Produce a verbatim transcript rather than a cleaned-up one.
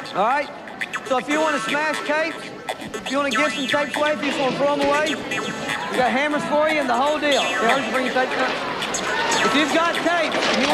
All right? So if you want to smash tapes, if you want to give some tapes away, if you just want to throw them away, we got hammers for you and the whole deal. Yeah, I'll just bring you tapes now. If you've got tapes, and you